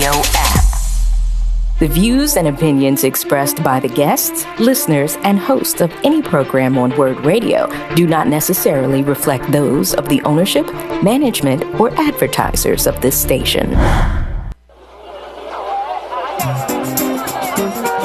Radio app. The views and opinions expressed by the guests, listeners, and hosts of any program on Word Radio do not necessarily reflect those of the ownership, management, or advertisers of this station.